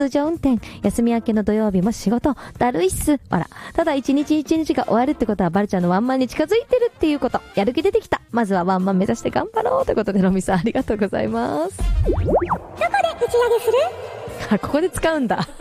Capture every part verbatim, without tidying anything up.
通常運転。休み明けの土曜日も仕事。だるいっす。あら。ただ一日一日が終わるってことはバルちゃんのワンマンに近づいてるっていうこと。やる気出てきた。まずはワンマン目指して頑張ろうということで、ロミさんありがとうございます。どこで打ち上げする？あ、ここで使うんだ。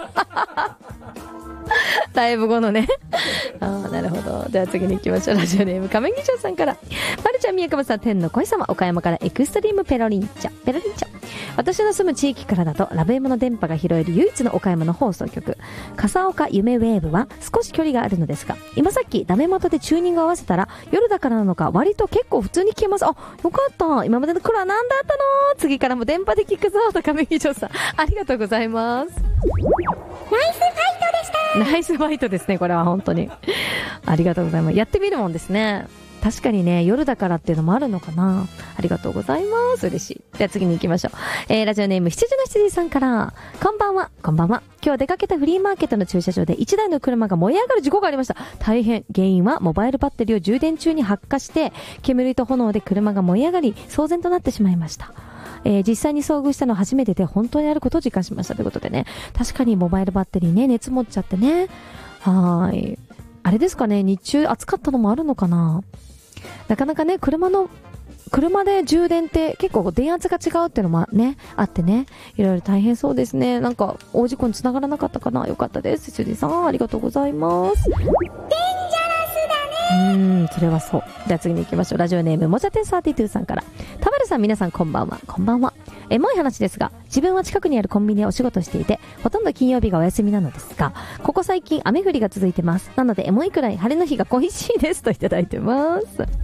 ライブ後のね。ああ、なるほど。では次に行きましょう。ラジオネーム亀木城さんから。バルちゃん、宮川さん、天の恋様、岡山からエクストリームペロリンチャ。ペロリンチャ。私の住む地域からだとラブエムの電波が拾える唯一の岡山の放送局、笠岡夢ウェーブは少し距離があるのですが、今さっきダメ元でチューニングを合わせたら夜だからなのか割と結構普通に聞けます。あ、よかった。今までの頃は何だったの？次からも電波で聞くぞと亀木城さん、ありがとうございます。ナイスファイトでした。ナイスファイトですね。これは本当にありがとうございます。やってみるもんですね。確かにね、夜だからっていうのもあるのかな。ありがとうございます。嬉しい。では次に行きましょう。えー、ラジオネーム羊の羊さんから。こんばんは。こんばんは。今日出かけたフリーマーケットの駐車場でいちだいの車が燃え上がる事故がありました。大変。原因はモバイルバッテリーを充電中に発火して、煙と炎で車が燃え上がり、騒然となってしまいました。えー、実際に遭遇したのは初めてで本当にあることを実感しましたということでね。確かにモバイルバッテリーね、熱持っちゃってね。はーい。あれですかね、日中暑かったのもあるのかな。なかなかね、車の、車で充電って結構電圧が違うっていうのもね、あってね、いろいろ大変そうですね。なんか、大事故に繋がらなかったかな。よかったです。辻さん、ありがとうございます。デンジャラスだね。うーん、それはそう。じゃあ次に行きましょう。ラジオネーム、もじゃてんさんじゅうにさんから。田丸さん、皆さんこんばんは。こんばんは。エモい話ですが、自分は近くにあるコンビニでお仕事していて、ほとんど金曜日がお休みなのですが、ここ最近雨降りが続いてます。なのでエモいくらい晴れの日が恋しいですといただいてます。雨が止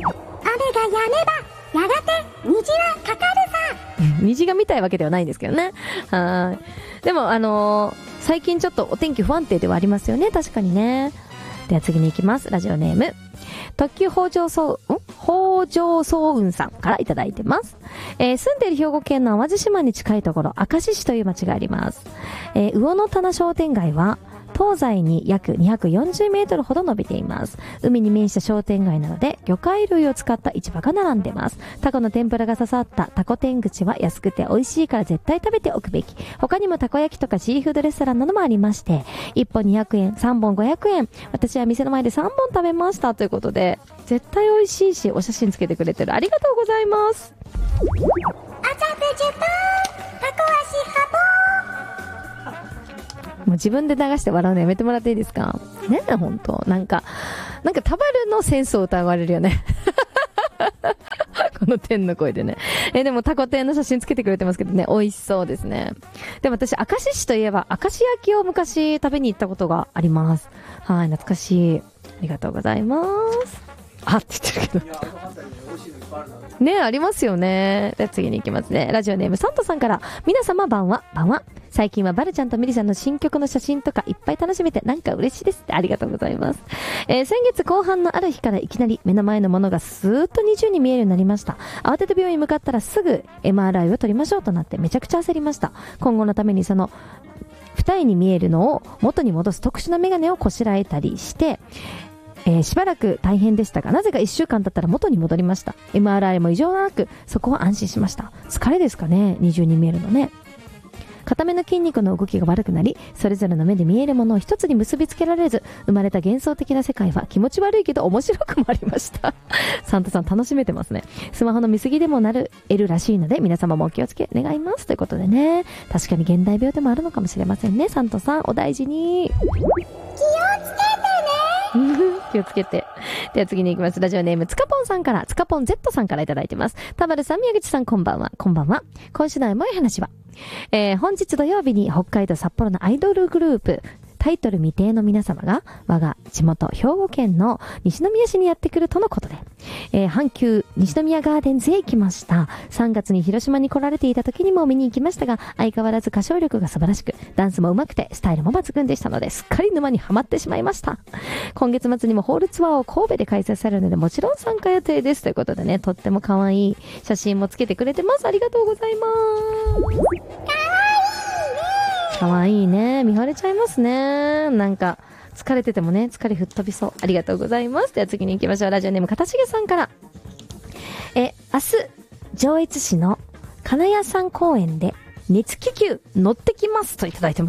めば、やがて虹はかかるさ。虹が見たいわけではないんですけどね。はい。でもあのー、最近ちょっとお天気不安定ではありますよね。確かにね。では次に行きます。ラジオネーム。特急北条総、ん北条総雲さんからいただいてます。えー、住んでいる兵庫県の淡路島に近いところ、明石市という町があります。えー、魚の棚商店街は、東西に約にひゃくよんじゅうメートルほど伸びています。海に面した商店街なので、魚介類を使った市場が並んでます。タコの天ぷらが刺さったタコ天口は安くて美味しいから絶対食べておくべき。他にもたこ焼きとかシーフードレストランなどもありまして、いっぽんにひゃくえん、さんぼんごひゃくえん。私は店の前でさんぼん食べましたということで、絶対美味しいし、お写真つけてくれてる。ありがとうございます。あざぶじゅぱー、タコ足はぽー。もう自分で流して笑うのやめてもらっていいですかね。え、ほんとなんかなんかタバルのセンスを疑われるよね。この天の声でね。え、でもタコ天の写真つけてくれてますけどね、美味しそうですね。でも私、明石市といえば明石焼きを昔食べに行ったことがあります。はい、懐かしい。ありがとうございます。あって言ってるけどね、ありますよね。では次に行きますね。ラジオネームサントさんから。皆様晩は晩は最近はバルちゃんとミリさんの新曲の写真とかいっぱい楽しめてなんか嬉しいですって。ありがとうございます。えー、先月後半のある日からいきなり目の前のものがスーッとにじゅうに見えるようになりました。慌てて病院に向かったらすぐ エムアールアイ を取りましょうとなってめちゃくちゃ焦りました。今後のためにその二重に見えるのを元に戻す特殊なメガネをこしらえたりしてえー、しばらく大変でしたが、なぜかいっしゅうかん経ったら元に戻りました。 エムアールアイ も異常なくそこは安心しました。疲れですかね、二重に見えるのね。片目の筋肉の動きが悪くなり、それぞれの目で見えるものを一つに結びつけられず、生まれた幻想的な世界は気持ち悪いけど面白くもありました。サンタさん楽しめてますね。スマホの見過ぎでもなる得るらしいので、皆様もお気をつけ願いますということでね。確かに現代病でもあるのかもしれませんね。サンタさんお大事に。気をつけてね。気をつけて。では次に行きます。ラジオネームつかぽんさんから、つかぽん Z さんからいただいてます。田丸さん、宮口さん、こんばんは。こんばんは。今週のエモい話は、えー、本日土曜日に北海道札幌のアイドルグループタイトル未定の皆様が我が地元兵庫県の西宮市にやってくるとのことで、えー、阪急西宮ガーデンズへ行きました。さんがつに広島に来られていた時にも見に行きましたが、相変わらず歌唱力が素晴らしく、ダンスも上手くてスタイルも抜群でしたので、すっかり沼にはまってしまいました。今月末にもホールツアーを神戸で開催されるので、もちろん参加予定ですということでね、とっても可愛い写真もつけてくれてます。ありがとうございます。かわいいね。見惚れちゃいますね。なんか疲れててもね、疲れ吹っ飛びそう。ありがとうございます。では次に行きましょう。ラジオネームかたしげさんから。え、明日上越市の金谷山公園で熱気球乗ってきますといただいてます。